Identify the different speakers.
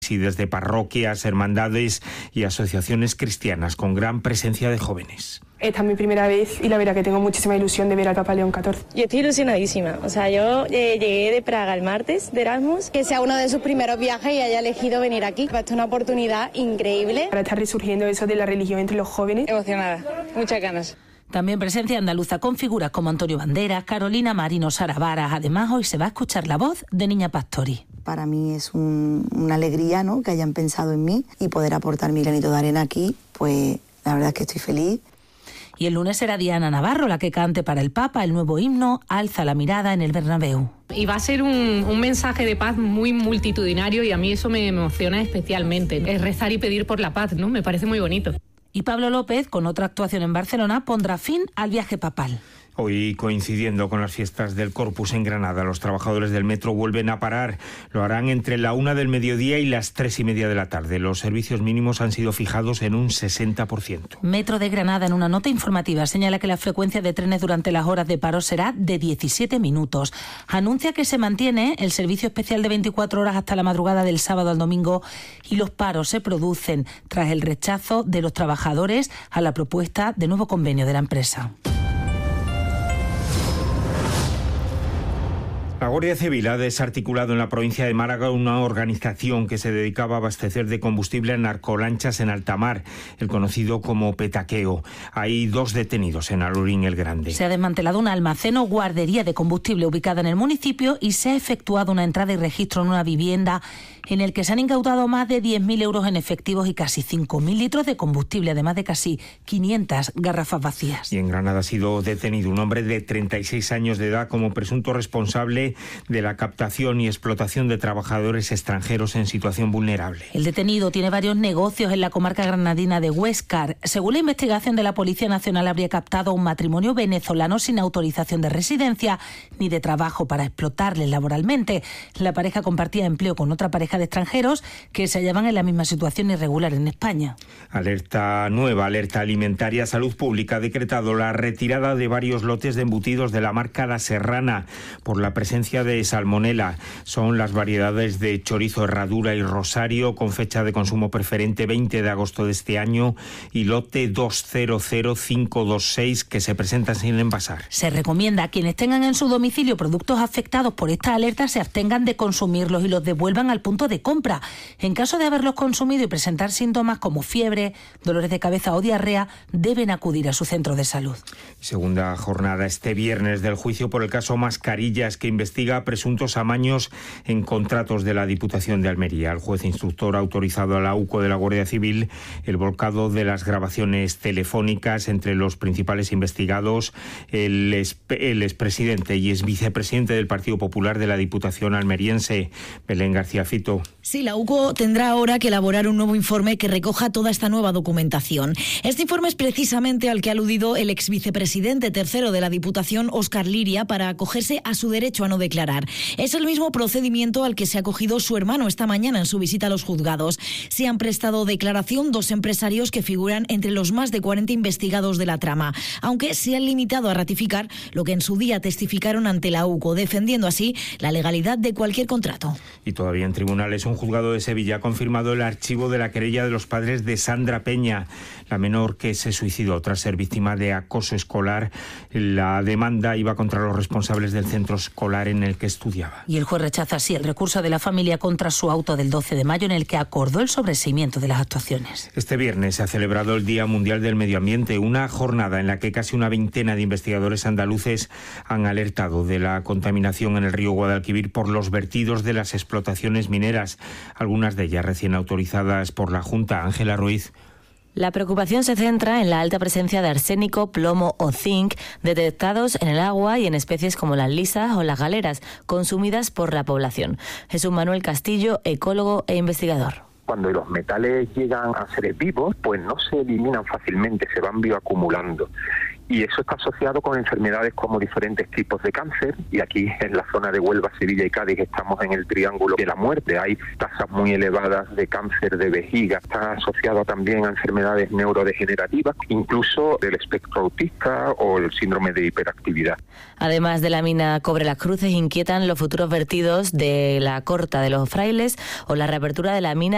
Speaker 1: y desde parroquias, hermandades y asociaciones cristianas, con gran presencia de jóvenes.
Speaker 2: Esta es mi primera vez y la verdad que tengo muchísima ilusión de ver al Papa León XIV.
Speaker 3: Yo estoy ilusionadísima. O sea, yo llegué de Praga el martes de Erasmus. Que sea uno de sus primeros viajes y haya elegido venir aquí. Esto es una oportunidad increíble.
Speaker 2: Para estar resurgiendo eso de la religión entre los jóvenes.
Speaker 3: Emocionada, muchas ganas.
Speaker 4: También presencia andaluza con figuras como Antonio Banderas, Carolina Marino, Sara Varas. Además, hoy se va a escuchar la voz de Niña Pastori.
Speaker 5: Para mí es una alegría, ¿no?, que hayan pensado en mí y poder aportar mi granito de arena aquí. Pues la verdad es que estoy feliz.
Speaker 4: Y el lunes será Diana Navarro la que cante para el Papa el nuevo himno Alza la mirada en el Bernabéu.
Speaker 6: Y va a ser un mensaje de paz muy multitudinario y a mí eso me emociona especialmente. Es rezar y pedir por la paz, ¿no? Me parece muy bonito.
Speaker 4: Y Pablo López, con otra actuación en Barcelona, pondrá fin al viaje papal.
Speaker 1: Hoy, coincidiendo con las fiestas del Corpus en Granada, los trabajadores del metro vuelven a parar. Lo harán entre la 1 del mediodía y las 3:30 de la tarde. Los servicios mínimos han sido fijados en un 60%.
Speaker 4: Metro de Granada, en una nota informativa, señala que la frecuencia de trenes durante las horas de paro será de 17 minutos. Anuncia que se mantiene el servicio especial de 24 horas hasta la madrugada del sábado al domingo y los paros se producen tras el rechazo de los trabajadores a la propuesta de nuevo convenio de la empresa.
Speaker 1: La Guardia Civil ha desarticulado en la provincia de Málaga una organización que se dedicaba a abastecer de combustible a narcolanchas en alta mar, el conocido como petaqueo. Hay 2 detenidos en Alurín el Grande.
Speaker 4: Se ha desmantelado un almacén o guardería de combustible ubicada en el municipio y se ha efectuado una entrada y registro en una vivienda en el que se han incautado más de 10.000 euros en efectivos y casi 5.000 litros de combustible, además de casi 500 garrafas vacías.
Speaker 1: Y en Granada ha sido detenido un hombre de 36 años de edad como presunto responsable de la captación y explotación de trabajadores extranjeros en situación vulnerable.
Speaker 4: El detenido tiene varios negocios en la comarca granadina de Huéscar. Según la investigación de la Policía Nacional, habría captado a un matrimonio venezolano sin autorización de residencia ni de trabajo para explotarles laboralmente. La pareja compartía empleo con otra pareja de extranjeros que se hallaban en la misma situación irregular en España.
Speaker 1: Alerta alimentaria. Salud Pública ha decretado la retirada de varios lotes de embutidos de la marca La Serrana por la presencia de salmonela. Son las variedades de chorizo, herradura y rosario con fecha de consumo preferente 20 de agosto de este año y lote 200526 que se presentan sin envasar.
Speaker 4: Se recomienda a quienes tengan en su domicilio productos afectados por esta alerta se abstengan de consumirlos y los devuelvan al punto de compra. En caso de haberlos consumido y presentar síntomas como fiebre, dolores de cabeza o diarrea, deben acudir a su centro de salud.
Speaker 1: Segunda jornada este viernes del juicio por el caso Mascarillas, que investiga presuntos amaños en contratos de la Diputación de Almería. El juez instructor ha autorizado a la UCO de la Guardia Civil el volcado de las grabaciones telefónicas. Entre los principales investigados, el expresidente y exvicepresidente del Partido Popular de la Diputación almeriense, Belén García Fito.
Speaker 7: Sí, la UCO tendrá ahora que elaborar un nuevo informe que recoja toda esta nueva documentación. Este informe es precisamente al que ha aludido el exvicepresidente tercero de la Diputación, Óscar Liria, para acogerse a su derecho a no declarar. Es el mismo procedimiento al que se ha acogido su hermano esta mañana en su visita a los juzgados. Se han prestado declaración 2 empresarios que figuran entre los más de 40 investigados de la trama, aunque se han limitado a ratificar lo que en su día testificaron ante la UCO, defendiendo así la legalidad de cualquier contrato.
Speaker 1: Y todavía en tribunales, un juzgado de Sevilla ha confirmado el archivo de la querella de los padres de Sandra Peña, la menor que se suicidó tras ser víctima de acoso escolar. La demanda iba contra los responsables del centro escolar en el que estudiaba.
Speaker 4: Y el juez rechaza así el recurso de la familia contra su auto del 12 de mayo en el que acordó el sobreseimiento de las actuaciones.
Speaker 1: Este viernes se ha celebrado el Día Mundial del Medio Ambiente, una jornada en la que casi una veintena de investigadores andaluces han alertado de la contaminación en el río Guadalquivir por los vertidos de las explotaciones mineras, algunas de ellas recién autorizadas por la Junta. Ángela Ruiz.
Speaker 8: La preocupación se centra en la alta presencia de arsénico, plomo o zinc detectados en el agua y en especies como las lisas o las galeras, consumidas por la población. Jesús Manuel Castillo, ecólogo e investigador.
Speaker 9: Cuando los metales llegan a seres vivos, pues no se eliminan fácilmente, se van bioacumulando. Y eso está asociado con enfermedades como diferentes tipos de cáncer. Y aquí en la zona de Huelva, Sevilla y Cádiz estamos en el triángulo de la muerte. Hay tasas muy elevadas de cáncer de vejiga. Está asociado también a enfermedades neurodegenerativas, incluso del espectro autista o el síndrome de hiperactividad.
Speaker 8: Además de la mina Cobre Las Cruces, inquietan los futuros vertidos de la Corta de los Frailes o la reapertura de la mina